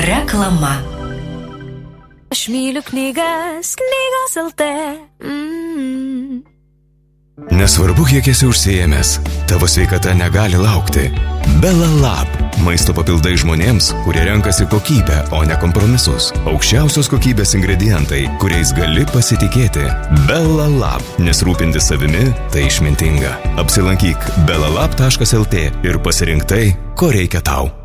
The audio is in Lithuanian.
Reklama. Aš myliu knygas, knygos LT. Nesvarbu, kiek esi užsiėmęs, tavo sveikata negali laukti. Bella Lab – maisto papildai žmonėms, kurie renkasi kokybę, o ne kompromisus. Aukščiausios kokybės ingredientai, kuriais gali pasitikėti. Bella Lab – nes rūpintis savimi – tai išmintinga. Apsilankyk bellalab.lt ir pasirink tai, ko reikia tau.